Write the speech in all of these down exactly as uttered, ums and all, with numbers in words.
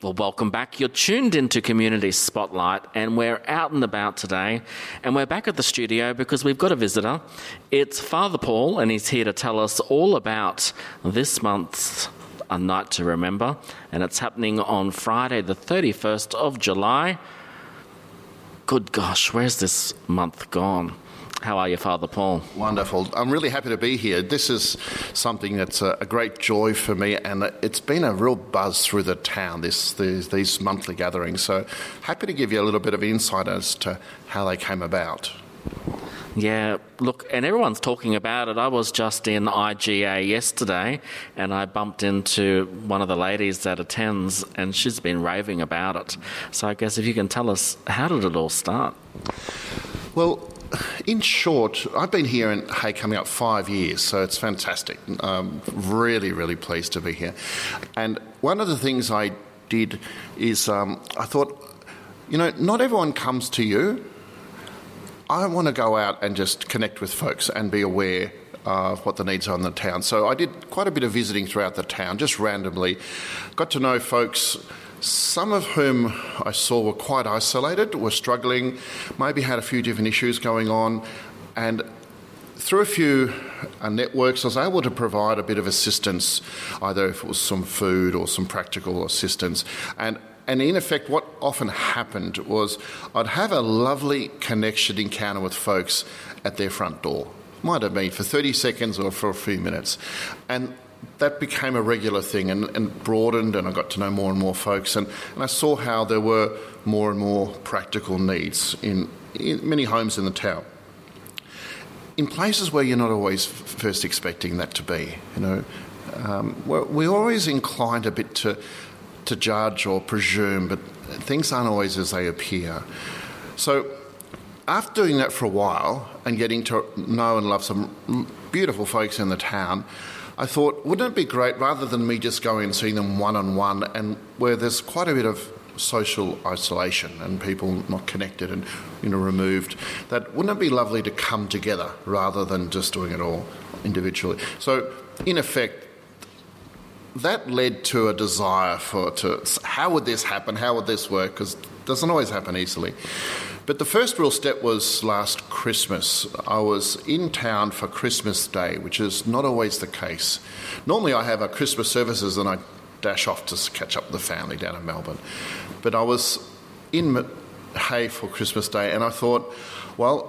Well, welcome back. You're tuned into Community Spotlight, and we're out and about today, and we're back at the studio because we've got a visitor. It's Father Paul, and he's here to tell us all about this month's A Night to Remember, and it's happening on Friday, the thirty-first of July. Good gosh, where's this month gone? How are you, Father Paul? Wonderful. I'm really happy to be here. This is something that's a, a great joy for me, and it's been a real buzz through the town, this, these, these monthly gatherings. So happy to give you a little bit of insight as to how they came about. Yeah, look, and everyone's talking about it. I was just in I G A yesterday, and I bumped into one of the ladies that attends, and she's been raving about it. So I guess if you can tell us, how did it all start? Well, in short, I've been here in Hay coming up five years, so it's fantastic. I'm really, really pleased to be here. And one of the things I did is um, I thought, you know, not everyone comes to you. I want to go out and just connect with folks and be aware of what the needs are in the town. So I did quite a bit of visiting throughout the town, just randomly. Got to know folks, some of whom I saw were quite isolated, were struggling, maybe had a few different issues going on, and through a few uh, networks I was able to provide a bit of assistance, either if it was some food or some practical assistance. And And in effect, what often happened was I'd have a lovely connection encounter with folks at their front door. Might have been for thirty seconds or for a few minutes. And that became a regular thing and, and broadened, and I got to know more and more folks. And, and I saw how there were more and more practical needs in, in many homes in the town. In places where you're not always f- first expecting that to be, you know, um, we're, we're always inclined a bit to... to judge or presume, but things aren't always as they appear. So after doing that for a while and getting to know and love some beautiful folks in the town, I thought, wouldn't it be great, rather than me just going and seeing them one-on-one, and where there's quite a bit of social isolation and people not connected and, you know, removed, that wouldn't it be lovely to come together rather than just doing it all individually? So in effect, that led to a desire for, to, how would this happen, how would this work, because it doesn't always happen easily. But the first real step was last Christmas. I was in town for Christmas Day, which is not always the case. Normally I have a Christmas services and I dash off to catch up with the family down in Melbourne. But I was in Hay for Christmas Day, and I thought, well,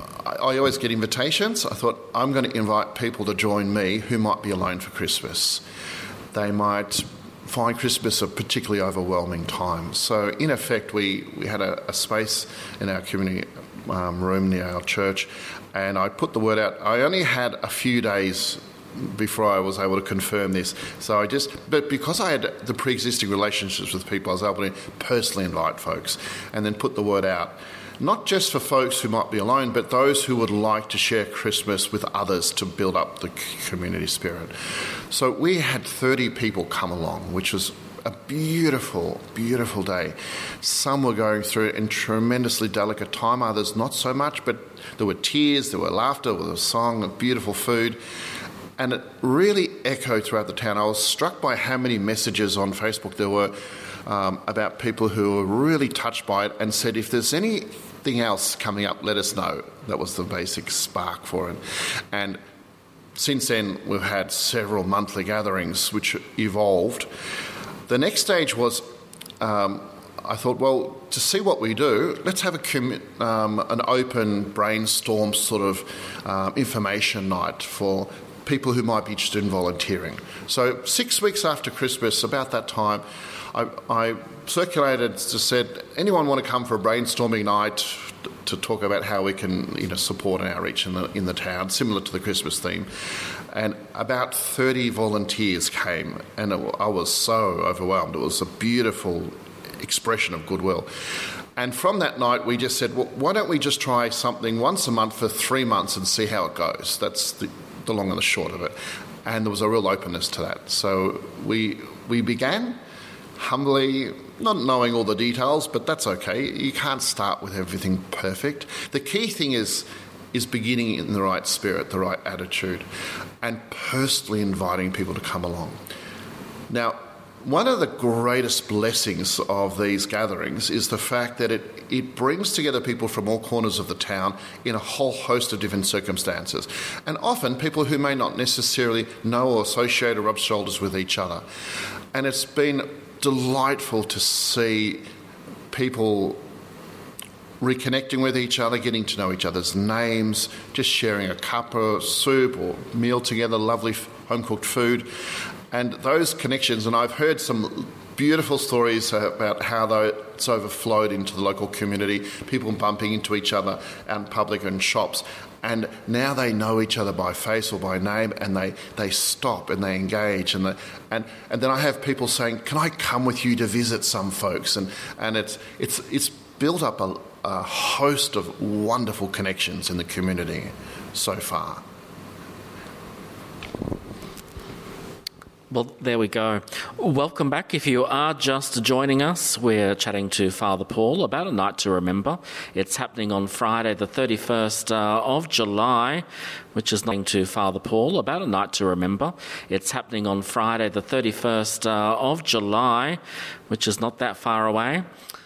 I always get invitations. I thought, I'm going to invite people to join me who might be alone for Christmas. They might find Christmas a particularly overwhelming time. So in effect, we, we had a, a space in our community um, room near our church, and I put the word out. I only had a few days before I was able to confirm this. So I just, but because I had the pre-existing relationships with people, I was able to personally invite folks and then put the word out. Not just for folks who might be alone, but those who would like to share Christmas with others to build up the community spirit. So we had thirty people come along, which was a beautiful, beautiful day. Some were going through a tremendously delicate time, others not so much, but there were tears, there were laughter, there was song, beautiful food. And it really echoed throughout the town. I was struck by how many messages on Facebook there were um, about people who were really touched by it and said, if there's anything else coming up, let us know. That was the basic spark for it. And since then, we've had several monthly gatherings which evolved. The next stage was, um, I thought, well, to see what we do, let's have a com- um, an open brainstorm sort of um, information night for people who might be interested in volunteering. So six weeks after Christmas, about that time, I, I circulated, just said, anyone want to come for a brainstorming night to talk about how we can, you know, support an outreach in the, in the town, similar to the Christmas theme. And about thirty volunteers came, and it, I was so overwhelmed. It was a beautiful expression of goodwill. And from that night, we just said, well, why don't we just try something once a month for three months and see how it goes? That's the, the long and the short of it. And there was a real openness to that. So we we began humbly, not knowing all the details, but that's okay. You can't start with everything perfect. The key thing is is beginning in the right spirit, the right attitude, and personally inviting people to come along. Now, one of the greatest blessings of these gatherings is the fact that it, it brings together people from all corners of the town in a whole host of different circumstances. And often people who may not necessarily know or associate or rub shoulders with each other. And it's been delightful to see people reconnecting with each other, getting to know each other's names, just sharing a cup of soup or meal together, lovely home-cooked food. And those connections, and I've heard some beautiful stories about how it's overflowed into the local community, people bumping into each other out in public and shops. And now they know each other by face or by name, and they, they stop and they engage. And, the, and and then I have people saying, can I come with you to visit some folks? And and it's it's it's built up a, a host of wonderful connections in the community so far. Well, there we go. Welcome back. If you are just joining us, we're chatting to Father Paul about A Night to Remember. It's happening on Friday, the thirty-first uh, of July, which is nothing to Father Paul about A Night to Remember. It's happening on Friday, the thirty-first uh, of July, which is not that far away.